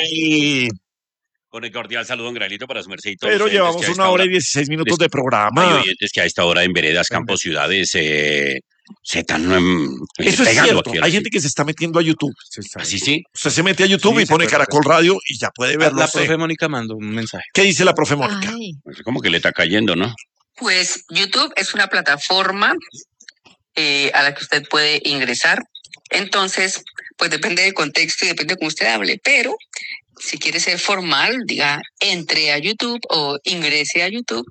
Ay, Con el cordial saludo, don Graelito, para su merced y todos pero los oyentes llevamos que a una esta hora y 16 minutos de Hay programa. oyentes que a esta hora en veredas, campos, ciudades se están Eso es pegando cierto. aquí. Hay gente que se está metiendo a YouTube. Así sí. Usted se mete a YouTube Sí, y se pone puede Caracol Radio y ya puede verlo. La usted. profe Mónica mandó un mensaje. ¿Qué dice la profe Mónica? Como que le está cayendo, ¿no? Pues YouTube es una plataforma a la que usted puede ingresar. Entonces, pues depende del contexto y depende de cómo usted hable. Pero si quiere ser formal, diga, entre a YouTube o ingrese a YouTube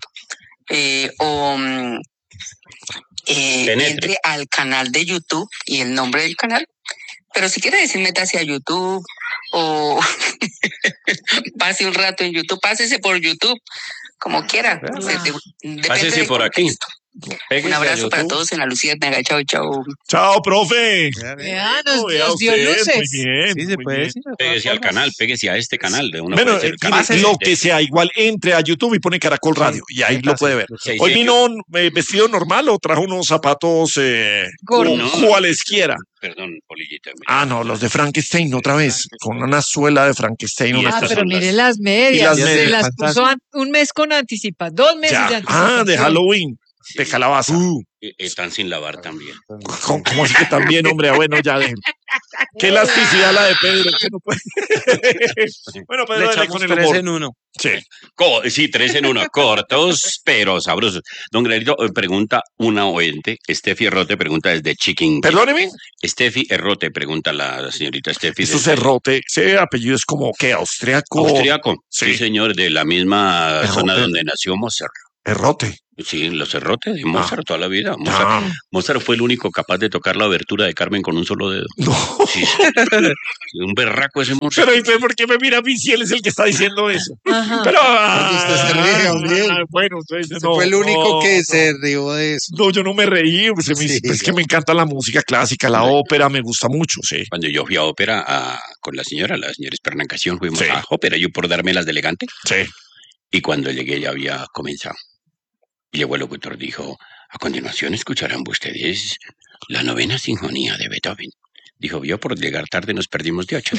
entre al canal de YouTube y el nombre del canal. Pero si quiere decir métase a YouTube o pase un rato en YouTube, pásese por YouTube, como quiera. Pásese por aquí. Un abrazo para todos en la Luciérnaga. Chao, chao. Chao, profe. Vea, nos Vea dio usted, luces. Muy bien. Sí, se muy puede bien. decir. Pégese al canal, pégese a este canal. De una Bueno, puede ser mire, lo que sea, igual entre a YouTube y pone Caracol Radio y ahí lo puede ver. Sí, Hoy sí, vino vestido normal o trajo unos zapatos Gordos. cualesquiera. Perdón, Polillita. mire. Ah, no, los de Frankenstein otra vez, con una suela de Frankenstein. Y una estas Pero son mire las- las medias. y las Se medias. las puso un mes con anticipación. 2 meses Ya. de anticipación. De Halloween, de Sí. calabaza. Están sin lavar también. ¿Cómo así que también, hombre? Bueno, ya dejen. Qué elasticidad la de Pedro. Que no puede. Bueno, Le Pedro, dale echamos con el 3 humor. en 1. Sí. Sí, 3 en 1, cortos, pero sabrosos. Don Graelito pregunta una oyente, Steffi Errote pregunta desde Chiquín. Perdóneme, Steffi Errote pregunta la señorita Steffi. esto desde- es Errote. Ese apellido es como, ¿qué? ¿Austriaco? Austriaco. Sí. Sí. señor, de la misma Errote. zona donde nació Mozart. Errote. Sí, los Errotes de Mozart toda la vida. Ah. Mozart fue el único capaz de tocar la abertura de Carmen con un solo dedo. No. Sí, sí. Un berraco ese Mozart. Pero ¿y usted por qué me mira a mí si él es el que está diciendo eso? Ajá. Pero, Porque usted se ríe, Gabriel. bueno, entonces Usted no, fue el único no, que no. se rió de eso. No, yo no me reí, Sí. es que me encanta la música clásica, la ópera me gusta mucho, sí. Cuando yo fui a ópera con la señora Espernancación, fuimos Sí. a ópera, yo por darme las de elegante, Sí. y cuando llegué ya había comenzado. Llegó el locutor, dijo, a continuación escucharán ustedes la 9ª sinfonía de Beethoven. Dijo, vio, por llegar tarde nos perdimos de 8.